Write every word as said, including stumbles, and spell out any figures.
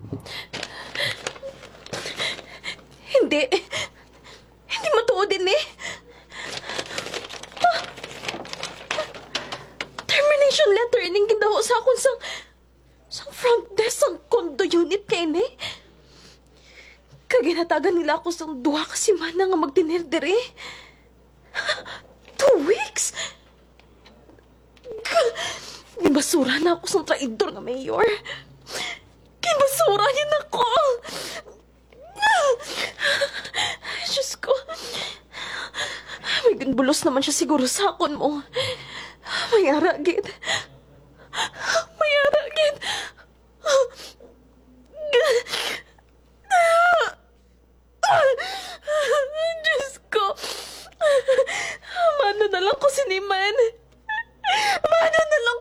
Hindi. Hindi matuod din eh. Ah. Termination letter ining gindaho sa akon sang sang front desk sang condo unit kay ni. Kaginatagan nila ako sang duha ka semana nga magtinir dire. Two weeks? Gibasura na ako sa traidor nga mayor. Gibasura niya na ako. Diyos ko. May bulos naman siya siguro sa akon mo. May aragid.